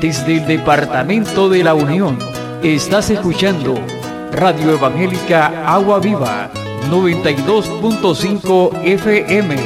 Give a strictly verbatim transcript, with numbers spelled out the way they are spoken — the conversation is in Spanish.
desde el Departamento de la Unión. Estás escuchando Radio Evangélica Agua Viva noventa y dos punto cinco F M.